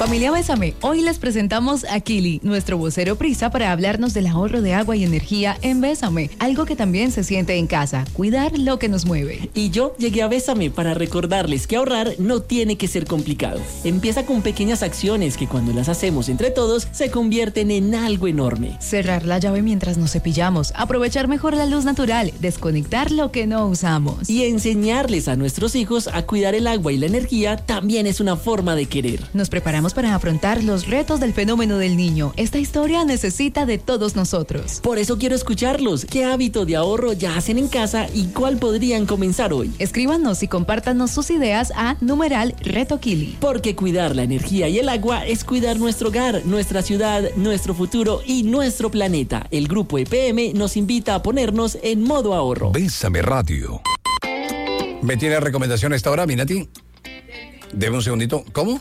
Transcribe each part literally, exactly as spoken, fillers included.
Familia Bésame, hoy les presentamos a Kili, nuestro vocero prisa para hablarnos del ahorro de agua y energía en Bésame, algo que también se siente en casa, cuidar lo que nos mueve. Y yo llegué a Bésame para recordarles que ahorrar no tiene que ser complicado. Empieza con pequeñas acciones que cuando las hacemos entre todos se convierten en algo enorme. Cerrar la llave mientras nos cepillamos, aprovechar mejor la luz natural, desconectar lo que no usamos. Y enseñarles a nuestros hijos a cuidar el agua y la energía también es una forma de querer. Nos preparamos para afrontar los retos del fenómeno del niño. Esta historia necesita de todos nosotros. Por eso quiero escucharlos. ¿Qué hábito de ahorro ya hacen en casa y cuál podrían comenzar hoy? Escríbanos y compártanos sus ideas a numeral Reto Kili. Porque cuidar la energía y el agua es cuidar nuestro hogar, nuestra ciudad, nuestro futuro y nuestro planeta. El Grupo E P M nos invita a ponernos en modo ahorro. Bésame Radio. ¿Me tiene recomendación a esta hora, Minati? Deme un segundito. ¿Cómo?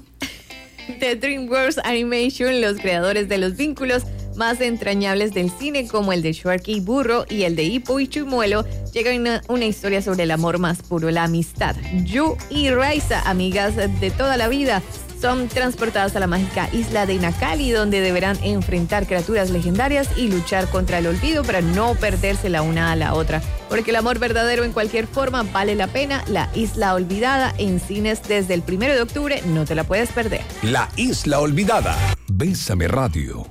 De DreamWorks Animation, los creadores de los vínculos más entrañables del cine, como el de Sharky y Burro y el de Hippo y Chimuelo, llega una, una historia sobre el amor más puro, la amistad. Yu y Raisa, amigas de toda la vida, son transportadas a la mágica isla de Nakali, donde deberán enfrentar criaturas legendarias y luchar contra el olvido para no perderse la una a la otra. Porque el amor verdadero en cualquier forma vale la pena. La Isla Olvidada en cines desde el primero de octubre, no te la puedes perder. La Isla Olvidada. Bésame Radio.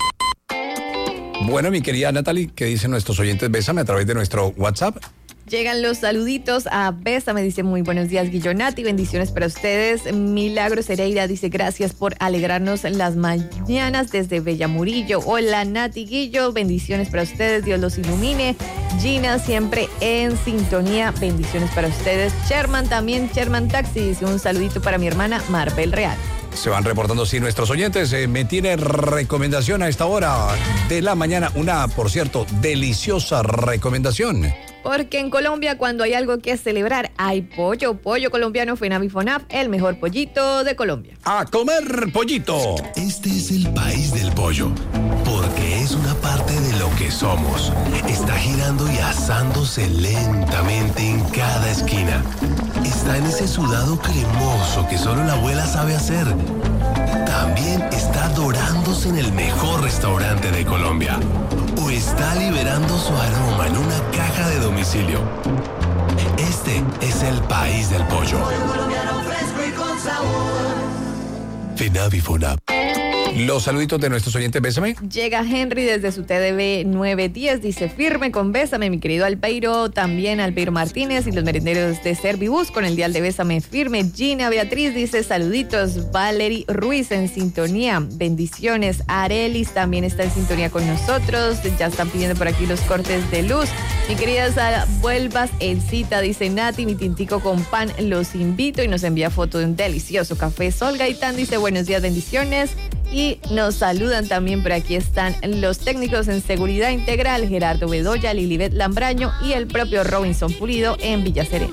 Bueno, mi querida Natalie, ¿qué dicen nuestros oyentes? Bésame a través de nuestro WhatsApp. Llegan los saluditos a Bésame, dice muy buenos días Guillonati, bendiciones para ustedes. Milagros Hereira dice gracias por alegrarnos las mañanas desde Bellamurillo. Hola Nati Guillo, bendiciones para ustedes, Dios los ilumine. Gina siempre en sintonía, bendiciones para ustedes. Sherman también, Sherman Taxi dice un saludito para mi hermana Marbel Real. Se van reportando, sí, nuestros oyentes. Eh, me tiene recomendación a esta hora de la mañana. Una, por cierto, deliciosa recomendación. Porque en Colombia, cuando hay algo que celebrar, hay pollo. Pollo colombiano Fenavifonap, el mejor pollito de Colombia. ¡A comer pollito! Este es el país del pollo, porque es una parte de lo que somos. Está girando y asándose lentamente en cada esquina. Está en ese sudado cremoso que solo la abuela sabe hacer. También está dorándose en el mejor restaurante de Colombia. O está liberando su aroma en una caja de domicilio. Este es el país del pollo. Fenavifonap. Los saluditos de nuestros oyentes, Bésame. Llega Henry desde su T D V nueve diez, dice firme con Bésame, mi querido Alpeiro, también Alpeiro Martínez y los merenderos de Servibus con el dial de Bésame firme. Gina Beatriz dice saluditos, Valery Ruiz en sintonía, bendiciones. Arelis también está en sintonía con nosotros, ya están pidiendo por aquí los cortes de luz. Mi querida Sara, vuelvas el cita, dice Nati, mi tintico con pan, los invito, y nos envía foto de un delicioso café. Sol Gaitán dice buenos días, bendiciones. Y nos saludan también, por aquí están los técnicos en seguridad integral, Gerardo Bedoya, Lilibet Lambraño y el propio Robinson Pulido en Villa Serena.